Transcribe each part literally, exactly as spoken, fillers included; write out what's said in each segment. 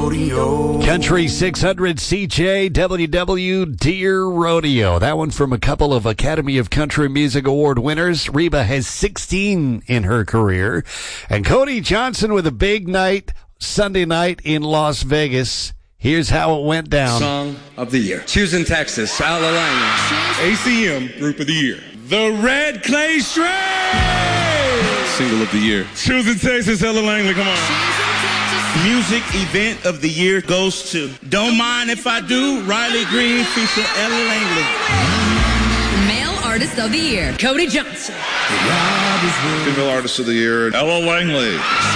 Rodeo. Country six hundred C J W W Deer Rodeo. That one from a couple of Academy of Country Music Award winners. Reba has sixteen in her career. And Cody Johnson with a big night Sunday night in Las Vegas. Here's how it went down. Song of the Year. Choosing Texas, Al Lang. A C M Group of the Year. The Red Clay Strays. Single of the Year. Choosing Texas, Ella Langley, come on. Music Event of the Year goes to Don't Mind If I Do, Riley Green feature Ella Langley. Male Artist of the Year, Cody Johnson. Female Artist of the Year, Ella Langley.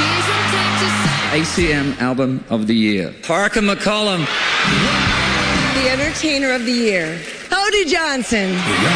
A C M Album of the Year. Parker McCollum. The Entertainer of the Year, Cody Johnson.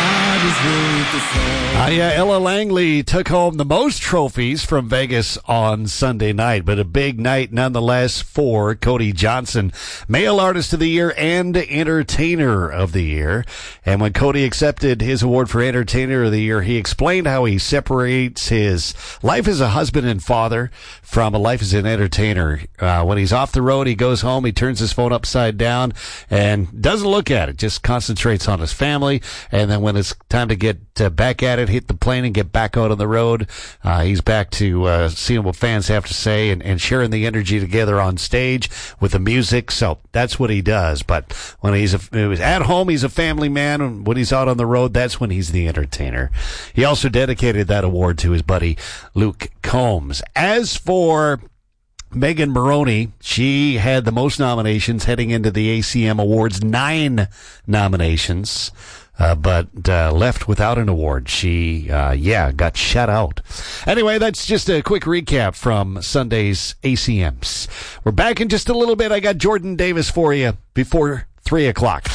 Uh, yeah, Ella Langley took home the most trophies from Vegas on Sunday night, but a big night nonetheless for Cody Johnson, Male Artist of the Year and Entertainer of the Year. And when Cody accepted his award for Entertainer of the Year, he explained how he separates his life as a husband and father from a life as an entertainer. Uh, when he's off the road, he goes home, he turns his phone upside down and doesn't look at it, just concentrates on his family. And then when it's time to get uh, back at it, hit the plane and get back out on the road, uh, he's back to uh, seeing what fans have to say and, and sharing the energy together on stage with the music. So that's what he does. But when he's a, at home, he's a family man. And when he's out on the road, that's when he's the entertainer. He also dedicated that award to his buddy Luke Combs. As for Megan Moroney, she had the most nominations heading into the A C M Awards, nine nominations. Uh, but uh, left without an award. She, uh, yeah, got shut out. Anyway, that's just a quick recap from Sunday's A C Ms. We're back in just a little bit. I got Jordan Davis for you before three o'clock.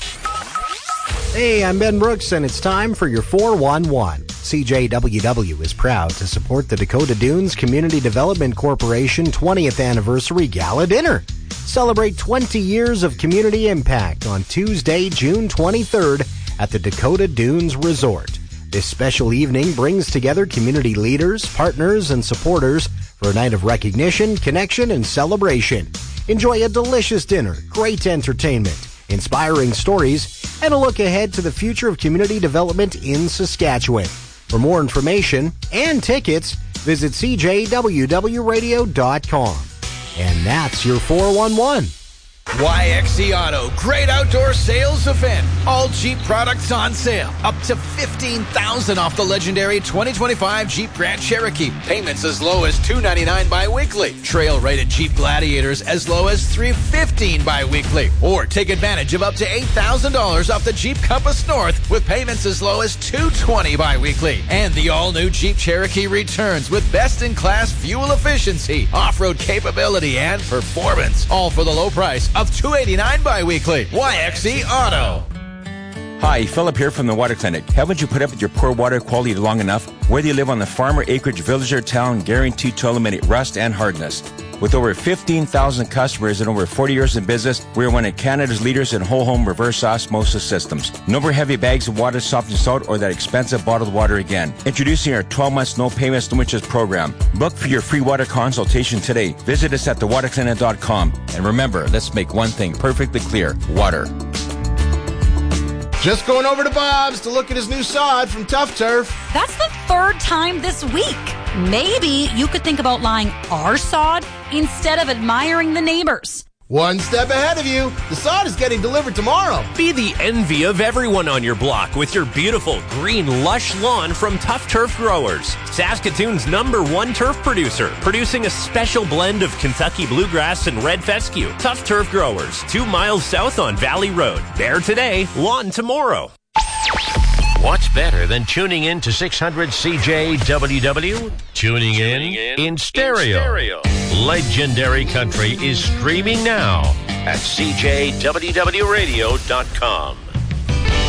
Hey, I'm Ben Brooks, and it's time for your four one one. C J W W is proud to support the Dakota Dunes Community Development Corporation twentieth Anniversary Gala Dinner. Celebrate twenty years of community impact on Tuesday, June twenty-third at the Dakota Dunes Resort. This special evening brings together community leaders, partners, and supporters for a night of recognition, connection, and celebration. Enjoy a delicious dinner, great entertainment, inspiring stories, and a look ahead to the future of community development in Saskatchewan. For more information and tickets, visit c j w w radio dot com. And that's your four one one. Y X C Auto, great outdoor sales event. All Jeep products on sale. Up to fifteen thousand dollars off the legendary twenty twenty-five Jeep Grand Cherokee. Payments as low as two ninety-nine bi-weekly. Trail-rated Jeep Gladiators as low as three fifteen bi-weekly. Or take advantage of up to eight thousand dollars off the Jeep Compass North with payments as low as two twenty bi-weekly. And the all-new Jeep Cherokee returns with best-in-class fuel efficiency, off-road capability, and performance. All for the low price of two eighty-nine bi-weekly. Y X C Auto. Hi, Philip here from the Water Clinic. Haven't you put up with your poor water quality long enough? Whether you live on the farm or acreage, village or town, guaranteed to eliminate rust and hardness. With over fifteen thousand customers and over forty years in business, we are one of Canada's leaders in whole home reverse osmosis systems. No more heavy bags of water softened salt or that expensive bottled water again. Introducing our twelve months no payments, no interest program. Book for your free water consultation today. Visit us at the water clinic dot com. And remember, let's make one thing perfectly clear. Water. Just going over to Bob's to look at his new sod from Tough Turf. That's the third time this week. Maybe you could think about lying our sod instead of admiring the neighbors. One step ahead of you. The sod is getting delivered tomorrow. Be the envy of everyone on your block with your beautiful, green, lush lawn from Tough Turf Growers. Saskatoon's number one turf producer, producing a special blend of Kentucky bluegrass and red fescue. Tough Turf Growers, two miles south on Valley Road. There today, lawn tomorrow. What's better than tuning in to six hundred C J W W? Tuning in in, in, stereo. in stereo. Legendary Country is streaming now at c j w w radio dot com.